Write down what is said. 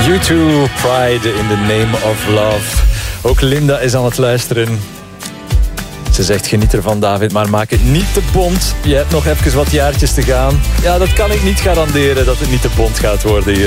U2, Pride in the Name of Love. Ook Linda is aan het luisteren. Ze zegt, geniet ervan David, maar maak het niet te bont. Je hebt nog even wat jaartjes te gaan. Ja, dat kan ik niet garanderen dat het niet te bont gaat worden hier.